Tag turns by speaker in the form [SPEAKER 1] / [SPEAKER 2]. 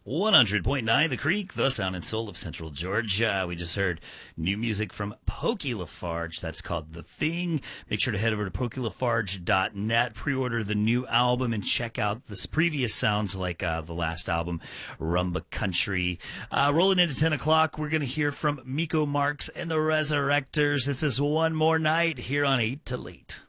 [SPEAKER 1] 100.9 The Creek, the sound and soul of Central Georgia. We just heard new music from Pokey LaFarge. That's called The Thing. Make sure to head over to PokeyLafarge.net, pre-order the new album, and check out the previous sounds like the last album, Rumba Country. Rolling into 10 o'clock, we're going to hear from Miko Marks and the Resurrectors. This is One More Night here on 8 to Late.